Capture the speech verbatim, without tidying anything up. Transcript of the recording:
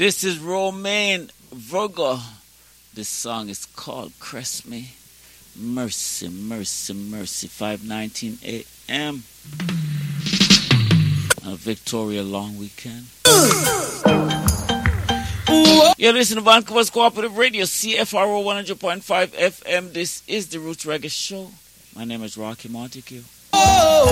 This is Romain Virgo. This song is called Crest Me. Mercy, mercy, mercy. five nineteen a.m. on a Victoria long weekend. You're listening to Vancouver's Cooperative Radio, C F R O one hundred point five F M. This is the Roots Reggae Show. My name is Rocky Montague. Oh,